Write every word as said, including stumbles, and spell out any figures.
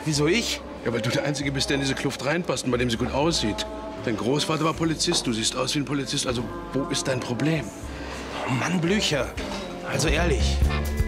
Wieso ich? Ja, weil du der Einzige bist, der in diese Kluft reinpasst und bei dem sie gut aussieht. Dein Großvater war Polizist, du siehst aus wie ein Polizist. Also, wo ist dein Problem? Oh Mann, Blücher. Also ehrlich,